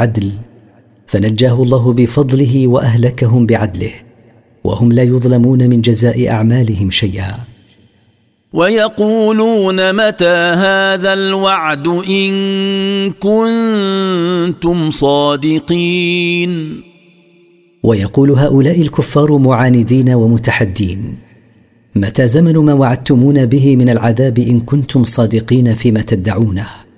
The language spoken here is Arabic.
بالعدل، فنجاه الله بفضله وأهلكهم بعدله، وهم لا يظلمون من جزاء أعمالهم شيئا. ويقولون متى هذا الوعد إن كنتم صادقين. ويقول هؤلاء الكفار معاندين ومتحدين: متى زمن ما وعدتمون به من العذاب إن كنتم صادقين فيما تدعونه؟